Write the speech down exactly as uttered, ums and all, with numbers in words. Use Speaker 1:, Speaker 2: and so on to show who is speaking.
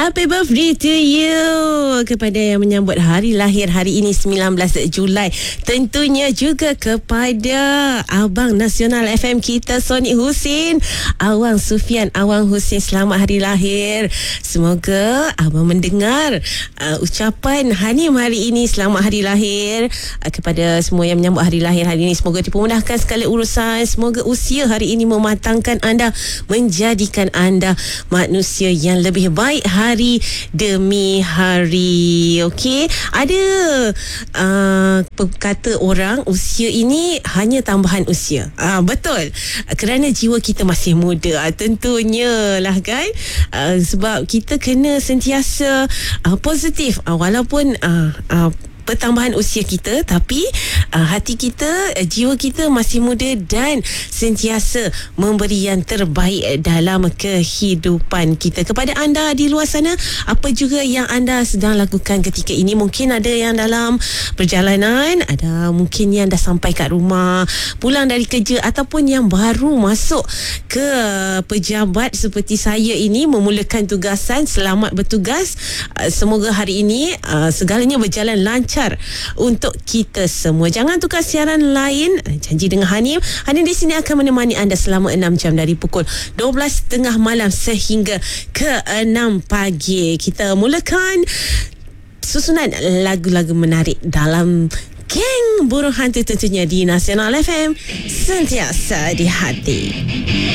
Speaker 1: Happy birthday to you kepada yang menyambut hari lahir hari ini sembilan belas Julai. Tentunya juga kepada Abang Nasional F M kita, Sonic Husin, Awang Sufian, Awang Husin, selamat hari lahir. Semoga Abang mendengar uh, ucapan Hanim hari ini. Selamat hari lahir uh, kepada semua yang menyambut hari lahir hari ini. Semoga dipermudahkan segala urusan. Semoga usia hari ini mematangkan anda, menjadikan anda manusia yang lebih baik hari demi hari. Okey, ada uh, kata orang usia ini hanya tambahan usia. Ah, betul, kerana jiwa kita masih muda. Ah, tentunya lah kan, uh, sebab kita kena sentiasa uh, positif uh, walaupun uh, uh, pertambahan usia kita, tapi uh, hati kita, uh, jiwa kita masih muda dan sentiasa memberi yang terbaik dalam kehidupan kita. Kepada anda di luar sana, apa juga yang anda sedang lakukan ketika ini? Mungkin ada yang dalam perjalanan, ada mungkin yang dah sampai kat rumah, pulang dari kerja, ataupun yang baru masuk ke pejabat seperti saya ini, memulakan tugasan. Selamat bertugas. Uh, semoga hari ini uh, segalanya berjalan lancar untuk kita semua. Jangan tukar siaran lain. Janji dengan Hanim. Hanim di sini akan menemani anda selama enam jam dari pukul dua belas tiga puluh malam sehingga ke enam pagi. Kita mulakan susunan lagu-lagu menarik dalam Geng Burung Hantu, tentunya di Nasional F M, sentiasa di hati.